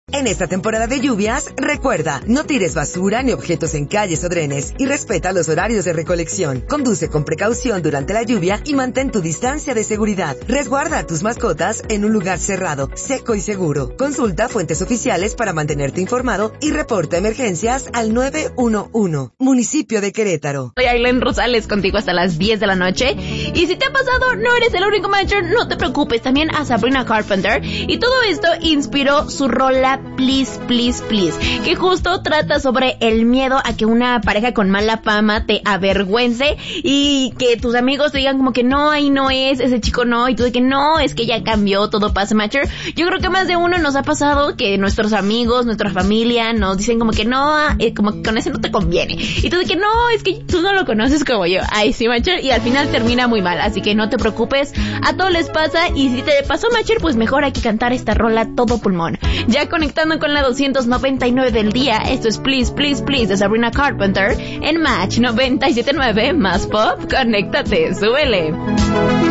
En esta temporada de lluvias, recuerda, no tires basura ni objetos en calles o drenes y respeta los horarios de recolección. Conduce con precaución durante la lluvia y mantén tu distancia de seguridad. Resguarda a tus mascotas en un lugar cerrado, seco y seguro. Consulta fuentes oficiales para mantenerte informado y reporta emergencias al 911. Municipio de Querétaro. Soy Aileen Rosales, contigo hasta las 10 de la noche. Y si te ha pasado, no eres el único Matcher, no te preocupes. También a Sabrina Carpenter. Y todo esto inspiró su rola Please, Please, Please, que justo trata sobre el miedo a que una pareja con mala fama te avergüence y que tus amigos te digan como que no, ahí no es, ese chico no, y tú de que no, es que ya cambió, todo pasa, Matcher. Yo creo que más de uno nos ha pasado que nuestros amigos, nuestra familia nos dicen como que no, como que con ese no te conviene, y tú de que no, es que tú no lo conoces como yo. Ay, sí, Matcher, y al final termina muy mal, así que no te preocupes, a todos les pasa, y si te pasó, Matcher, pues mejor hay que cantar esta rola todo pulmón. Ya conectando con la 299 del día, esto es Please, Please, Please de Sabrina Carpenter en Match 97.9 más pop, conéctate, súbele.